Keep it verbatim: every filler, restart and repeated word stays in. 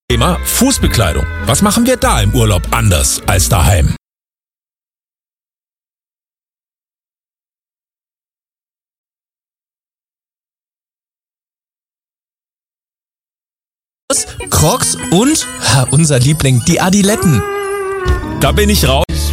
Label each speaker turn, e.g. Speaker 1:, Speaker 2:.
Speaker 1: Thema Fußbekleidung. Was machen wir da im Urlaub anders als daheim?
Speaker 2: Crocs und ha, unser Liebling, die Adiletten.
Speaker 1: Da bin ich raus.